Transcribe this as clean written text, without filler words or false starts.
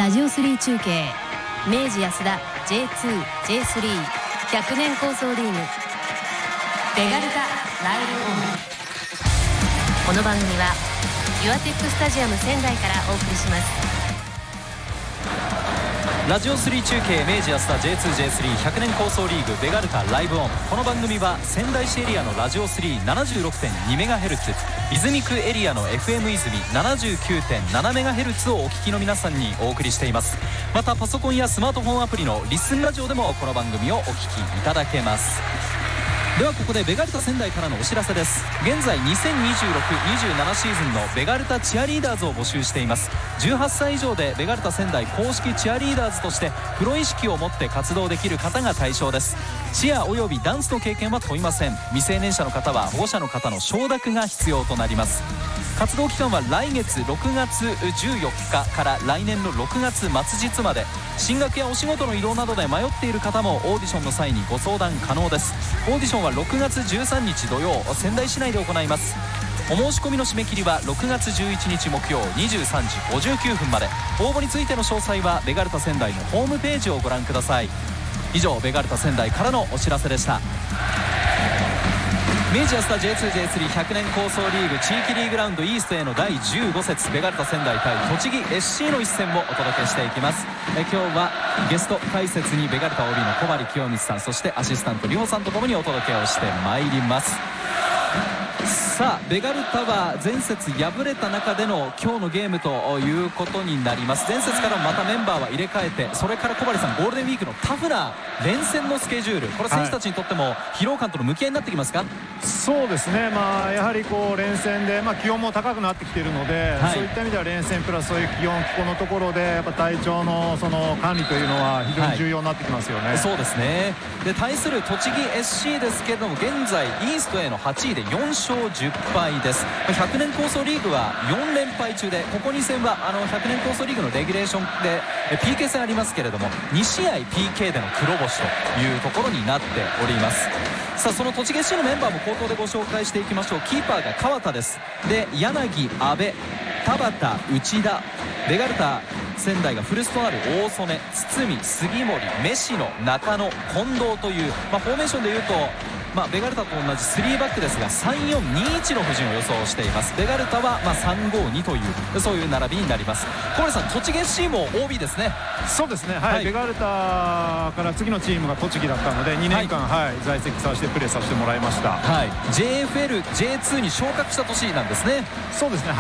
ラジオ3中継明治安田 J2、J3 100年構想リーグベガルタライブオン。この番組はユアテックスタジアム仙台からお送りします。 ラジオ3中継明治安田 J2、J3 100年構想リーグベガルタライブオン。この番組は仙台市エリアのラジオ 376.2MHz、 泉区エリアの FM 泉 79.7MHz をお聞きの皆さんにお送りしています。またパソコンやスマートフォンアプリのリスンラジオでもこの番組をお聞きいただけます。ではここでベガルタ仙台からのお知らせです。現在2026-27シーズンのベガルタチアリーダーズを募集しています。18歳以上でベガルタ仙台公式チアリーダーズとしてプロ意識を持って活動できる方が対象です。チアおよびダンスの経験は問いません。未成年者の方は保護者の方の承諾が必要となります。活動期間は来月6月14日から来年の6月末日まで。進学やお仕事の移動などで迷っている方もオーディションの際にご相談可能です。オーディションは6月13日土曜仙台市内で行います。お申し込みの締め切りは6月11日木曜23時59分まで。応募についての詳細はベガルタ仙台のホームページをご覧ください。以上ベガルタ仙台からのお知らせでした。明治安田 J2、J3 100年構想リーグ地域リーグラウンドイーストへの第15節ベガルタ仙台対栃木 SC の一戦をお届けしていきます。今日はゲスト解説にベガルタ OB の小針清光さん、そしてアシスタント里穂さんとともにお届けをしてまいります。さあベガルタは前節敗れた中での今日のゲームということになります。前節からもまたメンバーは入れ替えて、それから小針さんゴールデンウィークのタフな連戦のスケジュール、これ選手たちにとっても疲労感との向き合いになってきますか？ そうですね、やはり連戦で、気温も高くなってきているので、そういった意味では連戦プラスそういう気候のところでやっぱ体調のその管理というのは非常に重要になってきますよね。 そうですね。で対する栃木 SC ですけれども、現在イーストへの8位で4勝10敗です。100年構想リーグは4連敗中で、ここ2戦は100年構想リーグのレギュレーションで PK 戦ありますけれども2試合 PK での黒星というところになっております。さあその栃木 SC のメンバーも口頭でご紹介していきましょう。キーパーが川田です。で柳、阿部、田畑、内田。ベガルタ仙台が古巣となる大曽根、堤、杉森、飯野、中野、近藤という、フォーメーションでいうとベガルタと同じ3バックですが 3-4-2-1 の布陣を予想しています。ベガルタは3-5-2というそういう並びになります。小森さん、栃木 SC も OB ですね。 そうですね、ベガルタから次のチームが栃木だったので2年間、在籍させてプレーさせてもらいました。 JFL、J2 に昇格した年なんですね。 そうですね、